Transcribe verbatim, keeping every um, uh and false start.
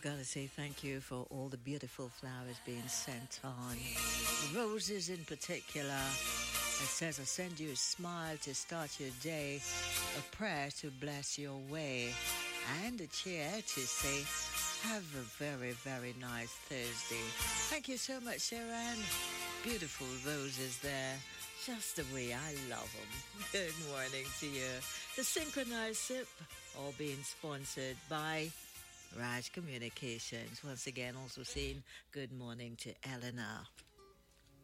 I've got to say thank you for all the beautiful flowers being sent on. Roses in particular. It says, I send you a smile to start your day, a prayer to bless your way, and a cheer to say, have a very, very nice Thursday. Thank you so much, Sharon. Beautiful roses there, just the way I love them. Good morning to you. The Synchronized Sip, all being sponsored by Raj Communications. Once again, also saying good morning to Eleanor.